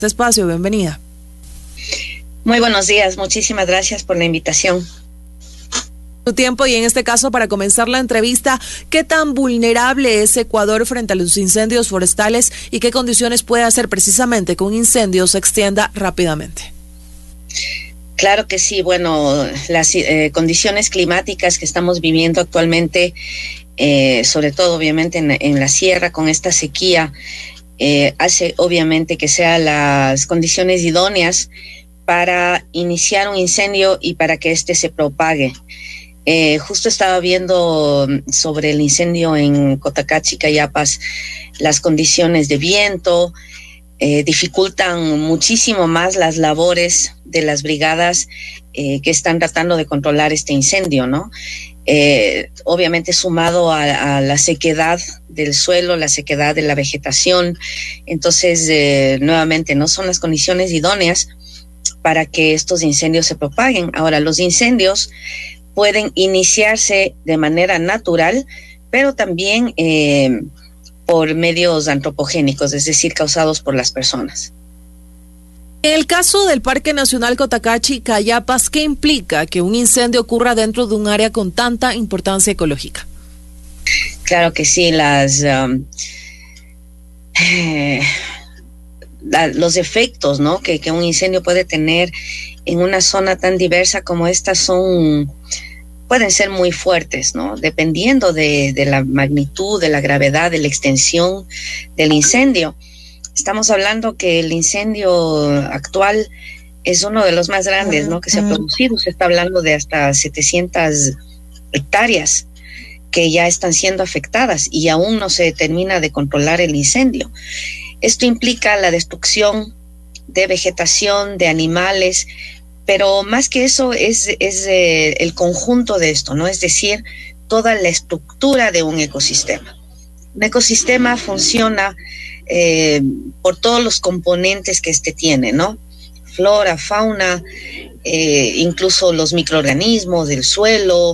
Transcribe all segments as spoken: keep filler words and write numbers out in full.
este espacio. Bienvenida. Muy buenos días, muchísimas gracias por la invitación. Tu tiempo y en este caso para comenzar la entrevista, ¿qué tan vulnerable es Ecuador frente a los incendios forestales y qué condiciones puede hacer precisamente que un incendio se extienda rápidamente? Claro que sí, bueno, las eh, condiciones climáticas que estamos viviendo actualmente, eh, sobre todo obviamente en, en la sierra con esta sequía, eh, hace obviamente que sean las condiciones idóneas para iniciar un incendio y para que éste se propague. Eh, justo estaba viendo sobre el incendio en Cotacachi, Cayapas, las condiciones de viento eh, dificultan muchísimo más las labores de las brigadas eh, que están tratando de controlar este incendio, ¿no? Eh, obviamente sumado a, a la sequedad del suelo, la sequedad de la vegetación, entonces eh, nuevamente no son las condiciones idóneas para que estos incendios se propaguen. Ahora, los incendios pueden iniciarse de manera natural, pero también eh, por medios antropogénicos, es decir, causados por las personas. En el caso del Parque Nacional Cotacachi Cayapas, ¿qué implica que un incendio ocurra dentro de un área con tanta importancia ecológica? Claro que sí, las um, eh, la, los efectos, ¿no?, que, que un incendio puede tener en una zona tan diversa como esta son pueden ser muy fuertes, ¿no? Dependiendo de, de la magnitud, de la gravedad, de la extensión del incendio. Estamos hablando que el incendio actual es uno de los más grandes, ¿no?, que se ha producido. Se está hablando de hasta setecientas hectáreas que ya están siendo afectadas y aún no se termina de controlar el incendio. Esto implica la destrucción de vegetación, de animales, pero más que eso es, es eh, el conjunto de esto, ¿no? Es decir, toda la estructura de un ecosistema. Un ecosistema funciona eh, por todos los componentes que éste tiene, ¿no? Flora, fauna, eh, incluso los microorganismos del suelo,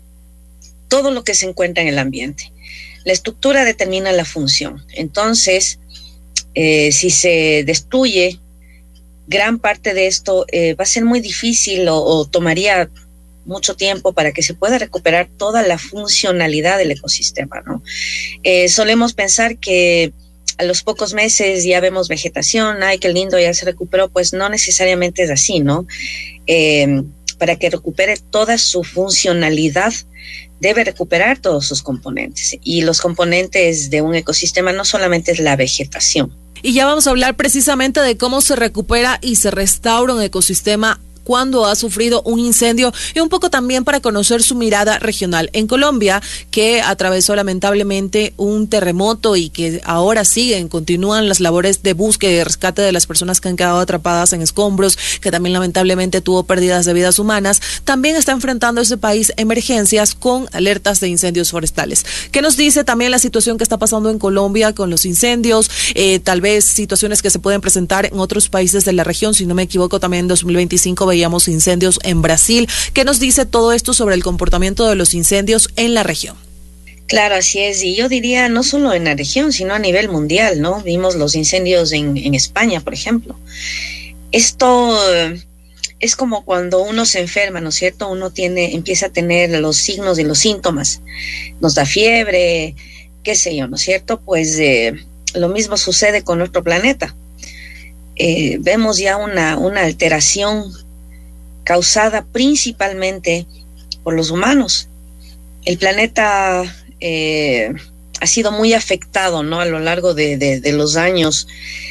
todo lo que se encuentra en el ambiente. La estructura determina la función. Entonces, eh, si se destruye gran parte de esto, eh, va a ser muy difícil o, o tomaría mucho tiempo para que se pueda recuperar toda la funcionalidad del ecosistema, ¿no? Eh, solemos pensar que a los pocos meses ya vemos vegetación, ay, qué lindo, ya se recuperó. Pues no necesariamente es así, ¿no? Eh, para que recupere toda su funcionalidad, debe recuperar todos sus componentes. Y los componentes de un ecosistema no solamente es la vegetación. Y ya vamos a hablar precisamente de cómo se recupera y se restaura un ecosistema cuando ha sufrido un incendio y un poco también para conocer su mirada regional. En Colombia, que atravesó lamentablemente un terremoto y que ahora siguen, continúan las labores de búsqueda y rescate de las personas que han quedado atrapadas en escombros, que también lamentablemente tuvo pérdidas de vidas humanas, también está enfrentando ese país emergencias con alertas de incendios forestales. ¿Qué nos dice también la situación que está pasando en Colombia con los incendios? Eh, tal vez situaciones que se pueden presentar en otros países de la región. Si no me equivoco, también en dos mil veinticinco veíamos incendios en Brasil. ¿Qué nos dice todo esto sobre el comportamiento de los incendios en la región? Claro, así es. Y yo diría no solo en la región, sino a nivel mundial, ¿no? Vimos los incendios en, en España, por ejemplo. Esto es como cuando uno se enferma, ¿no es cierto? Uno tiene, empieza a tener los signos y los síntomas. Nos da fiebre, qué sé yo, ¿no es cierto? Pues eh, lo mismo sucede con nuestro planeta. Eh, vemos ya una, una alteración causada principalmente por los humanos. El planeta eh, ha sido muy afectado, ¿no?, a lo largo de, de, de los años,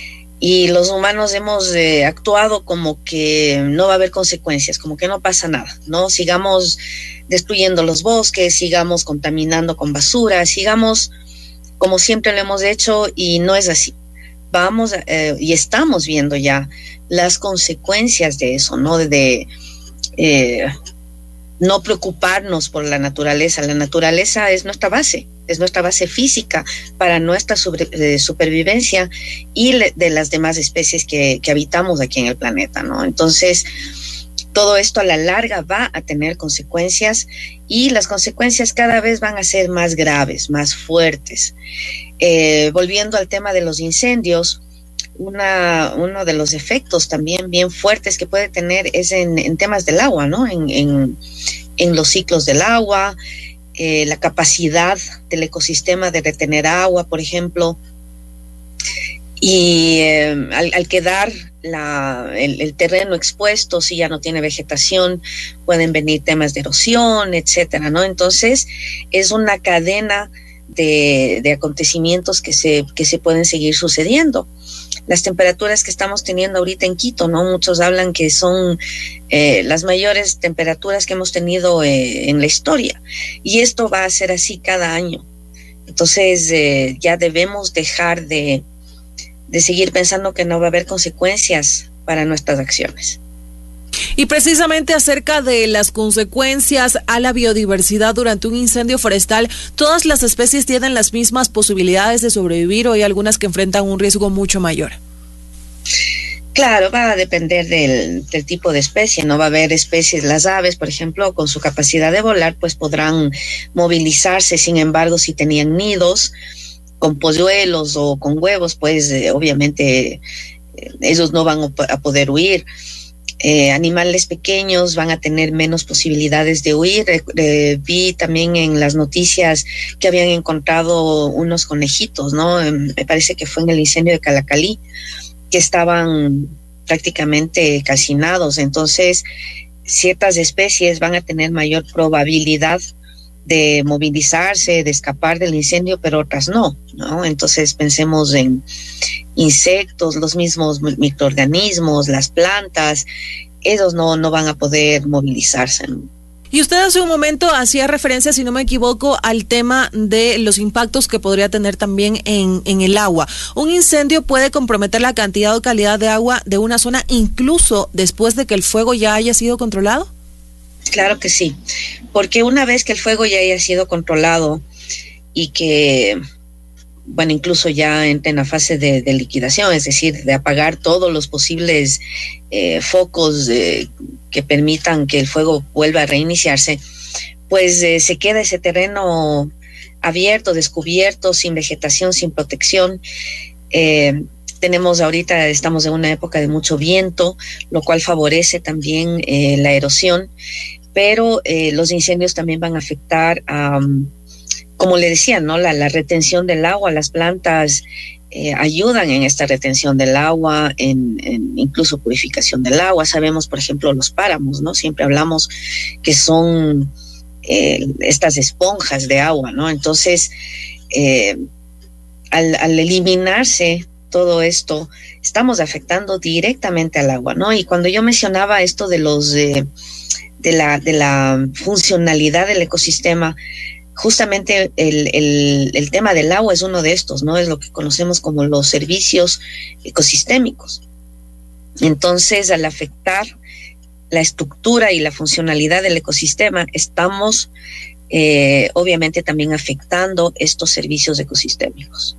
y los humanos hemos eh, actuado como que no va a haber consecuencias, como que no pasa nada, ¿no? Sigamos destruyendo los bosques, sigamos contaminando con basura, sigamos como siempre lo hemos hecho, y no es así. Vamos eh, y estamos viendo ya las consecuencias de eso, ¿no? De eh, no preocuparnos por la naturaleza. La naturaleza es nuestra base, es nuestra base física para nuestra sobre, eh, supervivencia y le, de las demás especies que, que habitamos aquí en el planeta, ¿no? Entonces, todo esto a la larga va a tener consecuencias, y las consecuencias cada vez van a ser más graves, más fuertes. Eh, volviendo al tema de los incendios, una, uno de los efectos también bien fuertes que puede tener es en, en temas del agua, ¿no? En, en, en los ciclos del agua, eh, la capacidad del ecosistema de retener agua, por ejemplo. Y eh, al, al quedar la, el, el terreno expuesto, si ya no tiene vegetación, pueden venir temas de erosión, etcétera, ¿no? Entonces, es una cadena de, de acontecimientos que se, que se pueden seguir sucediendo. Las temperaturas que estamos teniendo ahorita en Quito, ¿no? Muchos hablan que son eh, las mayores temperaturas que hemos tenido eh, en la historia. Y esto va a ser así cada año. Entonces, eh, ya debemos dejar de de seguir pensando que no va a haber consecuencias para nuestras acciones. Y precisamente acerca de las consecuencias a la biodiversidad durante un incendio forestal, ¿todas las especies tienen las mismas posibilidades de sobrevivir o hay algunas que enfrentan un riesgo mucho mayor? Claro, va a depender del, del tipo de especie, no va a haber especies, las aves, por ejemplo, con su capacidad de volar, pues podrán movilizarse. Sin embargo, si tenían nidos con polluelos o con huevos, pues eh, obviamente eh, ellos no van a poder huir. Eh, animales pequeños van a tener menos posibilidades de huir. Eh, eh, vi también en las noticias que habían encontrado unos conejitos, ¿no? Eh, me parece que fue en el incendio de Calacalí, que estaban prácticamente calcinados. Entonces, ciertas especies van a tener mayor probabilidad de movilizarse, de escapar del incendio, pero otras no, ¿no? Entonces pensemos en insectos, los mismos microorganismos, las plantas, ellos no, no van a poder movilizarse, ¿no? Y usted hace un momento hacía referencia, si no me equivoco, al tema de los impactos que podría tener también en, en el agua. ¿Un incendio puede comprometer la cantidad o calidad de agua de una zona incluso después de que el fuego ya haya sido controlado? Claro que sí, porque una vez que el fuego ya haya sido controlado y que, bueno, incluso ya entre en la fase de, de liquidación, es decir, de apagar todos los posibles eh, focos eh, que permitan que el fuego vuelva a reiniciarse, pues eh, se queda ese terreno abierto, descubierto, sin vegetación, sin protección. Eh, tenemos ahorita, estamos en una época de mucho viento, lo cual favorece también eh, la erosión, pero eh, los incendios también van a afectar a, um, como le decía, ¿no? La, la retención del agua. Las plantas eh, ayudan en esta retención del agua, en, en incluso purificación del agua. Sabemos, por ejemplo, los páramos, ¿no? Siempre hablamos que son eh, estas esponjas de agua, ¿no? Entonces, eh, al, al eliminarse todo esto, estamos afectando directamente al agua, ¿no? Y cuando yo mencionaba esto de los eh, de la de la funcionalidad del ecosistema, justamente el, el, el tema del agua es uno de estos, ¿no? Es lo que conocemos como los servicios ecosistémicos. Entonces, al afectar la estructura y la funcionalidad del ecosistema, estamos eh, obviamente también afectando estos servicios ecosistémicos.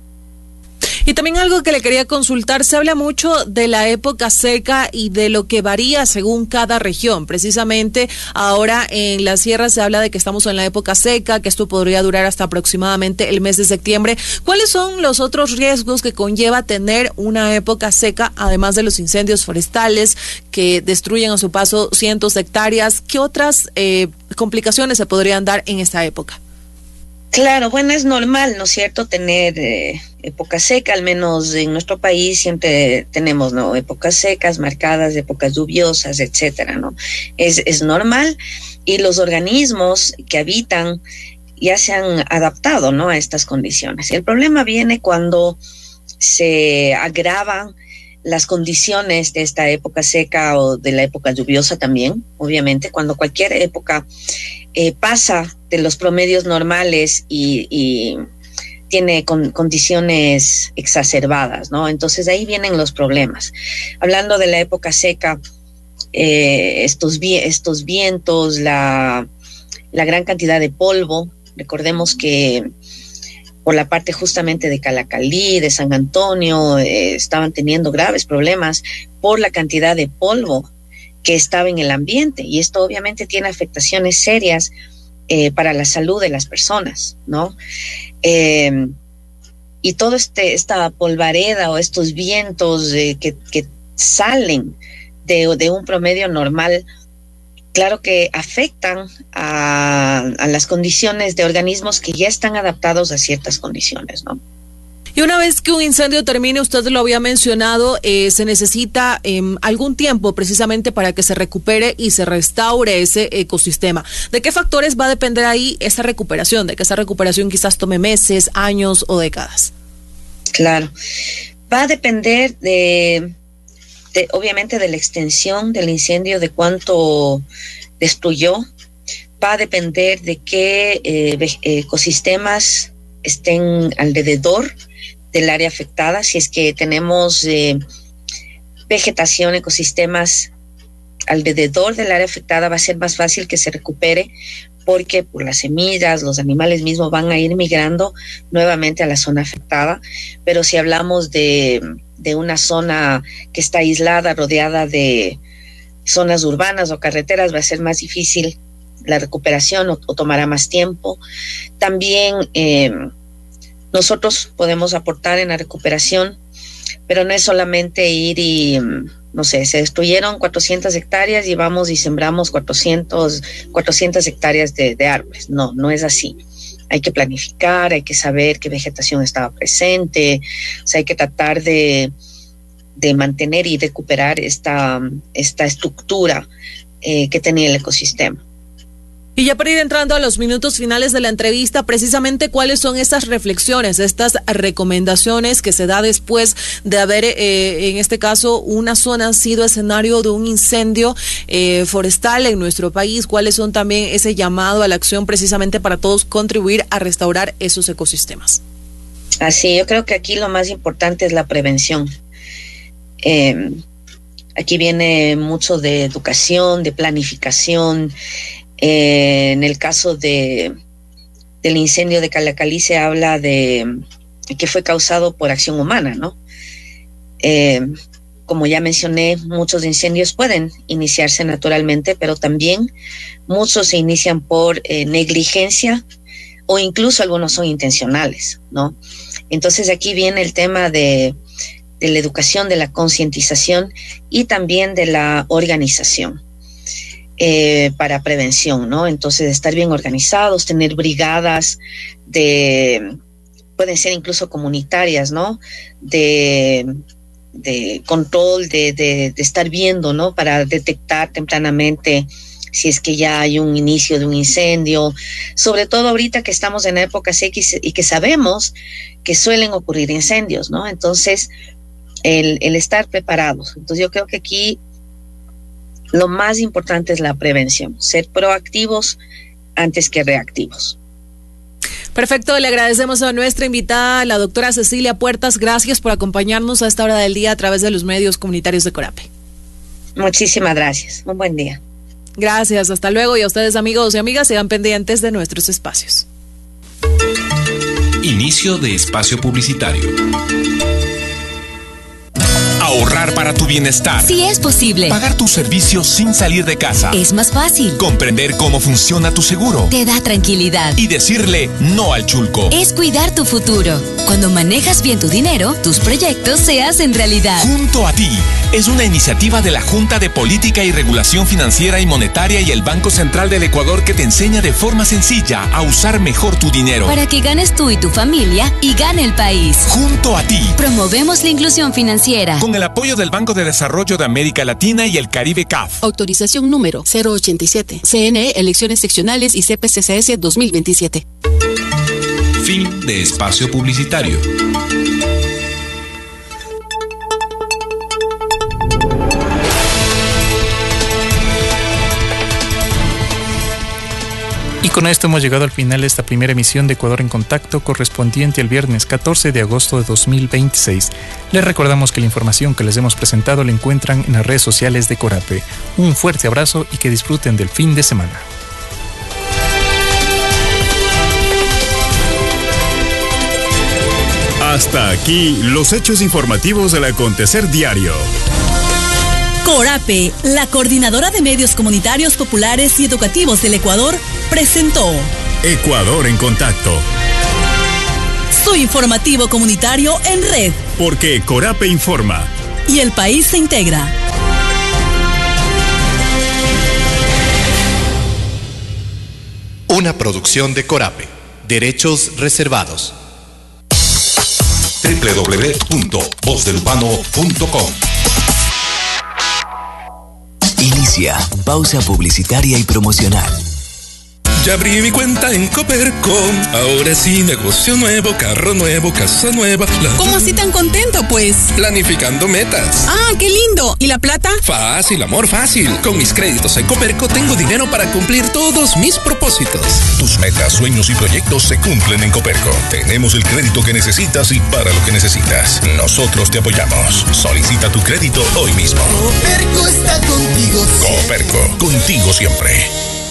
Y también algo que le quería consultar, se habla mucho de la época seca y de lo que varía según cada región. Precisamente ahora en la sierra se habla de que estamos en la época seca, que esto podría durar hasta aproximadamente el mes de septiembre. ¿Cuáles son los otros riesgos que conlleva tener una época seca, además de los incendios forestales que destruyen a su paso cientos de hectáreas? ¿Qué otras eh, complicaciones se podrían dar en esta época? Claro, bueno, es normal, ¿no es cierto?, tener eh, época seca, al menos en nuestro país siempre tenemos, ¿no?, épocas secas marcadas, épocas lluviosas, etcétera, ¿no? Es, es normal, y los organismos que habitan ya se han adaptado, ¿no?, a estas condiciones. El problema viene cuando se agravan las condiciones de esta época seca o de la época lluviosa también, obviamente, cuando cualquier época eh, pasa de los promedios normales y, y tiene con, condiciones exacerbadas, ¿no? Entonces ahí vienen los problemas. Hablando de la época seca, eh, estos, estos vientos, la, la gran cantidad de polvo, recordemos que por la parte justamente de Calacalí, de San Antonio, eh, estaban teniendo graves problemas por la cantidad de polvo que estaba en el ambiente, y esto obviamente tiene afectaciones serias eh, para la salud de las personas, ¿no? Eh, y todo este esta polvareda o estos vientos eh, que, que salen de, de un promedio normal, claro que afectan a, a las condiciones de organismos que ya están adaptados a ciertas condiciones, ¿no? Y una vez que un incendio termine, usted lo había mencionado, eh, se necesita eh, algún tiempo precisamente para que se recupere y se restaure ese ecosistema. ¿De qué factores va a depender ahí esa recuperación? De que esa recuperación quizás tome meses, años o décadas. Claro, va a depender de, de obviamente de la extensión del incendio, de cuánto destruyó. Va a depender de qué eh, ecosistemas estén alrededor del área afectada. Si es que tenemos eh, vegetación, ecosistemas alrededor del área afectada, va a ser más fácil que se recupere, porque por las semillas los animales mismos van a ir migrando nuevamente a la zona afectada. Pero si hablamos de, de una zona que está aislada, rodeada de zonas urbanas o carreteras, va a ser más difícil la recuperación o, o tomará más tiempo. También eh, nosotros podemos aportar en la recuperación, pero no es solamente ir y, no sé, se destruyeron cuatrocientas hectáreas y vamos y sembramos cuatrocientas hectáreas de, de árboles. No, no es así. Hay que planificar, hay que saber qué vegetación estaba presente, o sea, hay que tratar de, de mantener y recuperar esta, esta estructura eh, que tenía el ecosistema. Y ya para ir entrando a los minutos finales de la entrevista, precisamente cuáles son estas reflexiones, estas recomendaciones que se da después de haber, eh, en este caso, una zona ha sido escenario de un incendio eh, forestal en nuestro país. ¿Cuáles son también ese llamado a la acción precisamente para todos contribuir a restaurar esos ecosistemas? Así, yo creo que aquí lo más importante es la prevención. Eh, aquí viene mucho de educación, de planificación. Eh, en el caso de del incendio de Calacalí se habla de que fue causado por acción humana, ¿no? Eh, como ya mencioné, muchos incendios pueden iniciarse naturalmente, pero también muchos se inician por eh, negligencia o incluso algunos son intencionales, ¿no? Entonces aquí viene el tema de, de la educación, de la concientización y también de la organización. Eh, para prevención, ¿no? Entonces, estar bien organizados, tener brigadas de, pueden ser incluso comunitarias, ¿no? De, de control, de, de, de estar viendo, ¿no? Para detectar tempranamente si es que ya hay un inicio de un incendio, sobre todo ahorita que estamos en épocas X y que sabemos que suelen ocurrir incendios, ¿no? Entonces, el, el estar preparados. Entonces, yo creo que aquí lo más importante es la prevención, ser proactivos antes que reactivos. Perfecto, le agradecemos a nuestra invitada, la doctora Cecilia Puertas. Gracias por acompañarnos a esta hora del día a través de los medios comunitarios de Corape. Muchísimas gracias, un buen día. Gracias, hasta luego, y a ustedes, amigos y amigas, sean pendientes de nuestros espacios. Inicio de espacio publicitario. Ahorrar para tu bienestar. Sí es posible. Pagar tus servicios sin salir de casa. Es más fácil. Comprender cómo funciona tu seguro. Te da tranquilidad. Y decirle no al chulco. Es cuidar tu futuro. Cuando manejas bien tu dinero, tus proyectos se hacen realidad. Junto a ti. Es una iniciativa de la Junta de Política y Regulación Financiera y Monetaria y el Banco Central del Ecuador que te enseña de forma sencilla a usar mejor tu dinero. Para que ganes tú y tu familia y gane el país. Junto a ti. Promovemos la inclusión financiera. Con el apoyo del Banco de Desarrollo de América Latina y el Caribe C A F. Autorización número cero ochenta y siete. C N E, Elecciones Seccionales y C P C C S dos mil veintisiete. Fin de espacio publicitario. Y con esto hemos llegado al final de esta primera emisión de Ecuador en Contacto, correspondiente al viernes catorce de agosto de dos mil veintiséis. Les recordamos que la información que les hemos presentado la encuentran en las redes sociales de Corape. Un fuerte abrazo y que disfruten del fin de semana. Hasta aquí los hechos informativos del acontecer diario. Corape, la coordinadora de medios comunitarios populares y educativos del Ecuador, presentó Ecuador en Contacto. su informativo comunitario en red. Porque Corape informa. Y el país se integra. Una producción de Corape. Derechos reservados. doble u doble u doble u punto voz del lupano punto com. Inicia pausa publicitaria y promocional. Ya abrí mi cuenta en Coperco. Ahora sí, negocio nuevo, carro nuevo, casa nueva. La... ¿Cómo así tan contento, pues? Planificando metas. ¡Ah, qué lindo! ¿Y la plata? Fácil, amor, fácil. Con mis créditos en Coperco tengo dinero para cumplir todos mis propósitos. Tus metas, sueños y proyectos se cumplen en Coperco. Tenemos el crédito que necesitas y para lo que necesitas. Nosotros te apoyamos. Solicita tu crédito hoy mismo. Coperco está contigo siempre. Coperco, contigo siempre.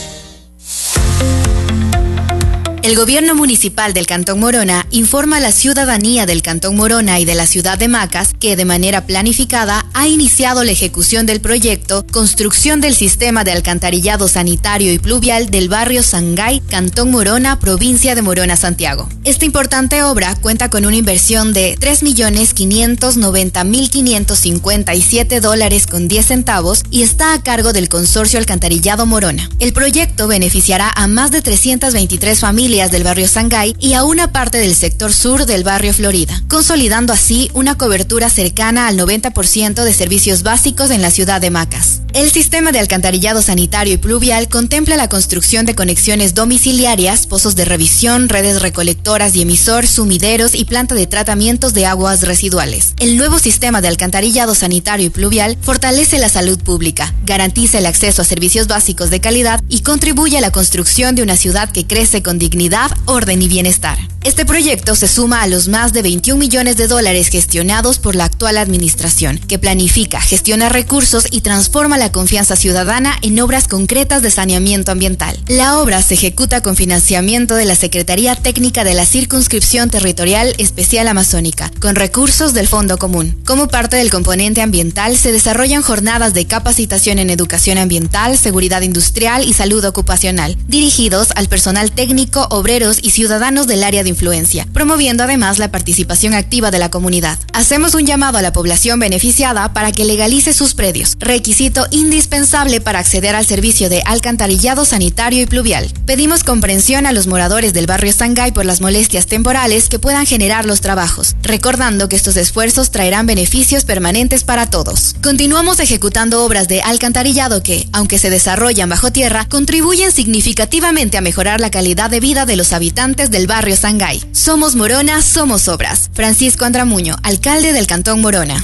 El Gobierno Municipal del Cantón Morona informa a la ciudadanía del Cantón Morona y de la ciudad de Macas que de manera planificada ha iniciado la ejecución del proyecto Construcción del Sistema de Alcantarillado Sanitario y Pluvial del barrio Sangay, Cantón Morona, provincia de Morona, Santiago. Esta importante obra cuenta con una inversión de tres millones quinientos noventa mil quinientos cincuenta y siete dólares con diez centavos y está a cargo del Consorcio Alcantarillado Morona. El proyecto beneficiará a más de trescientas veintitrés familias del barrio Sangay y a una parte del sector sur del barrio Florida, consolidando así una cobertura cercana al noventa por ciento de servicios básicos en la ciudad de Macas. El sistema de alcantarillado sanitario y pluvial contempla la construcción de conexiones domiciliarias, pozos de revisión, redes recolectoras y emisor, sumideros y planta de tratamientos de aguas residuales. El nuevo sistema de alcantarillado sanitario y pluvial fortalece la salud pública, garantiza el acceso a servicios básicos de calidad y contribuye a la construcción de una ciudad que crece con dignidad, orden y bienestar. Este proyecto se suma a los más de veintiún millones de dólares gestionados por la actual administración, que planifica, gestiona recursos y transforma la confianza ciudadana en obras concretas de saneamiento ambiental. La obra se ejecuta con financiamiento de la Secretaría Técnica de la Circunscripción Territorial Especial Amazónica, con recursos del Fondo Común. Como parte del componente ambiental, se desarrollan jornadas de capacitación en educación ambiental, seguridad industrial y salud ocupacional, dirigidos al personal técnico, obreros y ciudadanos del área de influencia, promoviendo además la participación activa de la comunidad. Hacemos un llamado a la población beneficiada para que legalice sus predios, requisito indispensable para acceder al servicio de alcantarillado sanitario y pluvial. Pedimos comprensión a los moradores del barrio Sangay por las molestias temporales que puedan generar los trabajos, recordando que estos esfuerzos traerán beneficios permanentes para todos. Continuamos ejecutando obras de alcantarillado que, aunque se desarrollan bajo tierra, contribuyen significativamente a mejorar la calidad de vida de los habitantes del barrio Sangay. Somos Morona, somos obras. Francisco Andramuño, alcalde del Cantón Morona.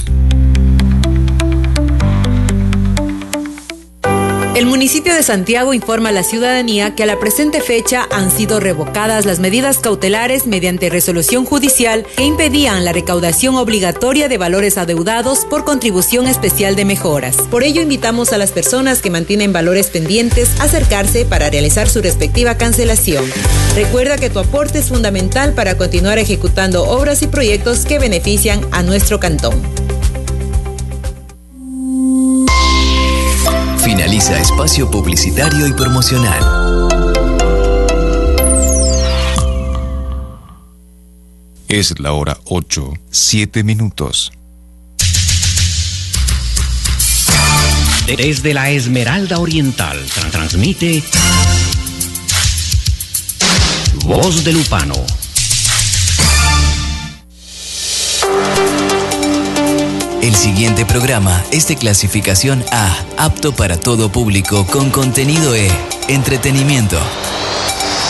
El municipio de Santiago informa a la ciudadanía que a la presente fecha han sido revocadas las medidas cautelares mediante resolución judicial que impedían la recaudación obligatoria de valores adeudados por contribución especial de mejoras. Por ello invitamos a las personas que mantienen valores pendientes a acercarse para realizar su respectiva cancelación. Recuerda que tu aporte es fundamental para continuar ejecutando obras y proyectos que benefician a nuestro cantón. Finaliza espacio publicitario y promocional. Es la hora ocho, siete minutos. Desde la Esmeralda Oriental transmite Voz de Lupano. El siguiente programa es de clasificación A, apto para todo público, con contenido E, entretenimiento.